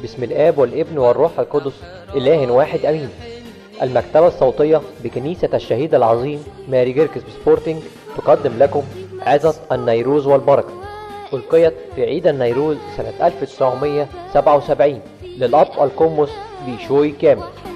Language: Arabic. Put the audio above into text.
بسم الآب والابن والروح القدس إله واحد أمين. المكتبة الصوتية بكنيسة الشهيد العظيم ماري جرجس سبورتنج تقدم لكم عظة النيروز والبركة، ألقيت في عيد النيروز سنة 1977 للأب القمص بيشوي كامل.